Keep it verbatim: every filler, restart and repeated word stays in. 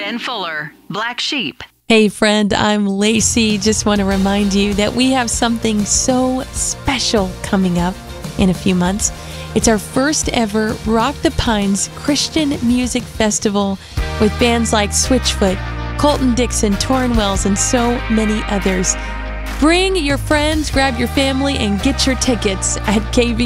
Ben Fuller, Black Sheep. Hey friend, I'm Lacey. Just want to remind you that we have something so special coming up in a few months. It's our first ever Rock the Pines Christian Music Festival with bands like Switchfoot, Colton Dixon, Torrin Wells, and so many others. Bring your friends, grab your family, and get your tickets at K V